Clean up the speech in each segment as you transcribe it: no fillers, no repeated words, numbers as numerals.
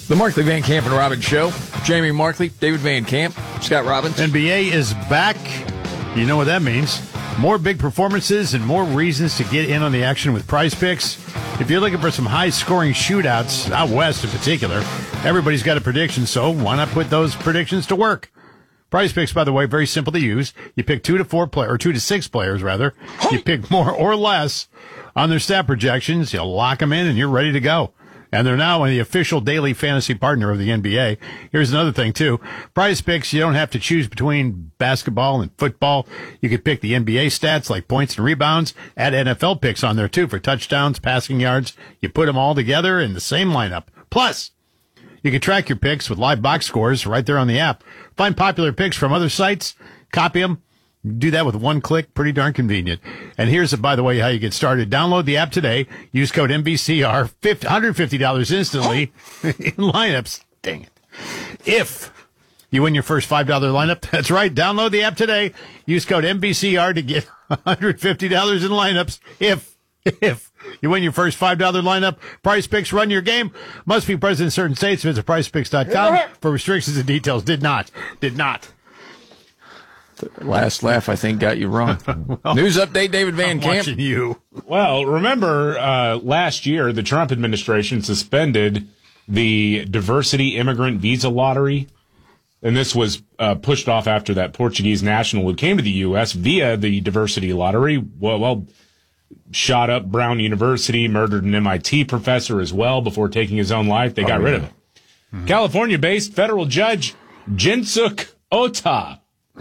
The Markley, Van Camp, and Robbins Show. Jamie Markley, David Van Camp, Scott Robbins. NBA is back. You know what that means. More big performances and more reasons to get in on the action with Prize Picks. If you're looking for some high-scoring shootouts, out west in particular, everybody's got a prediction, so why not put those predictions to work? Prize Picks, by the way, very simple to use. You pick 2 to 6 players, rather. You pick more or less on their stat projections. You lock them in, and you're ready to go. And they're now the official daily fantasy partner of the NBA. Here's another thing, too. Prize Picks, you don't have to choose between basketball and football. You could pick the NBA stats like points and rebounds. Add NFL picks on there, too, for touchdowns, passing yards. You put them all together in the same lineup. Plus, you can track your picks with live box scores right there on the app. Find popular picks from other sites, copy them. Do that with one click. Pretty darn convenient. And here's, by the way, how you get started. Download the app today. Use code MVCR. $150 instantly in lineups. Dang it. If you win your first $5 lineup, that's right. Download the app today. Use code MVCR to get $150 in lineups. If you win your first $5 lineup, Prize Picks run your game. Must be present in certain states. Visit PrizePicks.com for restrictions and details. Did not. Last laugh, I think, got you wrong. Well, news update, David Van Camp. Watching you. Well, remember last year, the Trump administration suspended the diversity immigrant visa lottery. And this was pushed off after that Portuguese national who came to the U.S. via the diversity lottery. Well, shot up Brown University, murdered an MIT professor as well before taking his own life. They got rid of it. Mm-hmm. California-based federal judge Jinsuk Ota,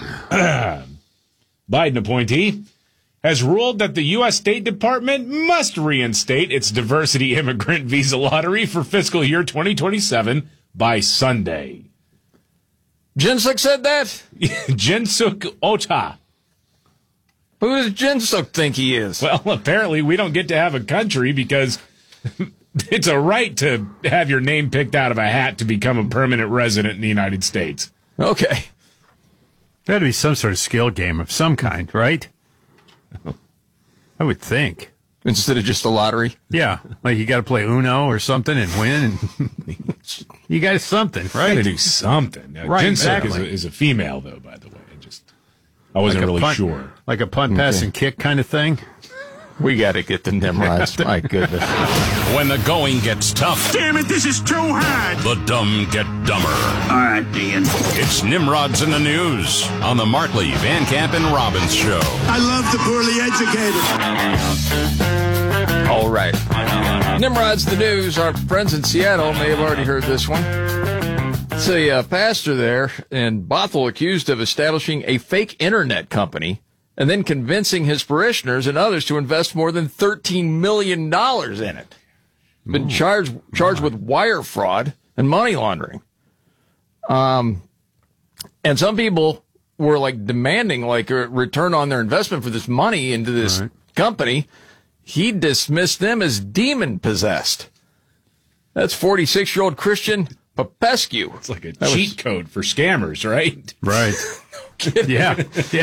Biden appointee, has ruled that the U.S. State Department must reinstate its diversity immigrant visa lottery for fiscal year 2027 by Sunday. Jinsuk said that? Jinsuk Ota. Who does Jinsuk think he is? Well, apparently we don't get to have a country because it's a right to have your name picked out of a hat to become a permanent resident in the United States. Okay. There had to be some sort of skill game of some kind, right? I would think. Instead of just a lottery? Yeah. Like you got to play Uno or something and win. And you got something, right? Got to do something. Right, Jinsuk exactly. is a female, though, by the way. I wasn't really sure. Like a punt, pass, and kick kind of thing? We got to get the Nimrods. My goodness. When the going gets tough. Damn it, this is too hard. The dumb get dumber. All right, Dean. It's Nimrods in the News on the Markley, Van Camp, and Robbins Show. I love the poorly educated. All right. Nimrods the News. Our friends in Seattle may have already heard this one. It's a pastor there in Bothell accused of establishing a fake internet company and then convincing his parishioners and others to invest more than $13 million in it. Been charged with wire fraud and money laundering. And some people were like demanding like a return on their investment for this money into this company. He dismissed them as demon possessed. That's 46-year-old Christian Popescu. It's like a cheat code for scammers, right? Right. Yeah.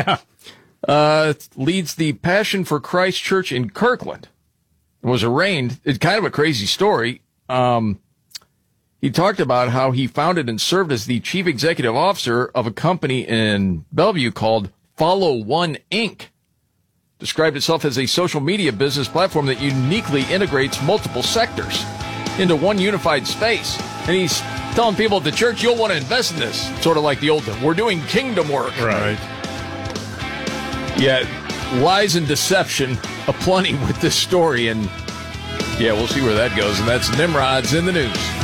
Leads the Passion for Christ Church in Kirkland. Was arraigned. It's kind of a crazy story. He talked about how he founded and served as the chief executive officer of a company in Bellevue called Follow One Inc. Described itself as a social media business platform that uniquely integrates multiple sectors into one unified space. And he's telling people at the church, you'll want to invest in this. Sort of like the old, we're doing kingdom work. Right. Yeah, lies and deception aplenty with this story. And, yeah, we'll see where that goes. And that's Nimrods in the News.